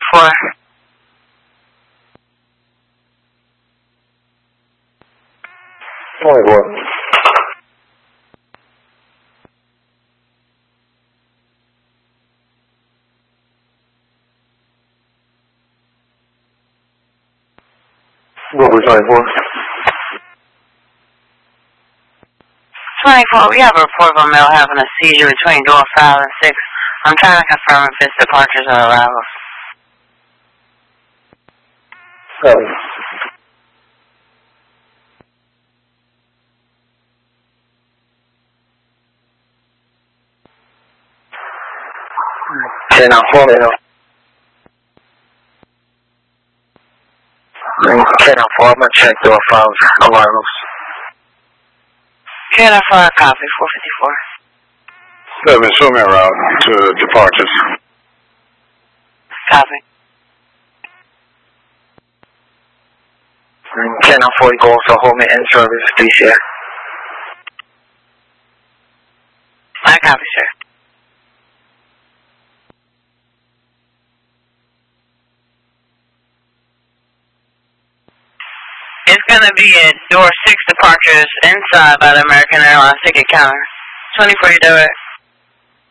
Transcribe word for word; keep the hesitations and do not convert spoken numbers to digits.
four. twenty-four. What was twenty-four? twenty-four, we have a report of a male having a seizure between door five and six. I'm trying to confirm if it's departures or arrivals. Seven. Ten on four, you know. Ten on four, I'm gonna check door five arrivals. ten on four, copy, four fifty-four. Seven, show me around to departures. Copy. ten on four, go also hold me in service, D C A. I copy, sir. It's going to be at door six departures inside by the American Airlines ticket counter. twenty-four, you do it.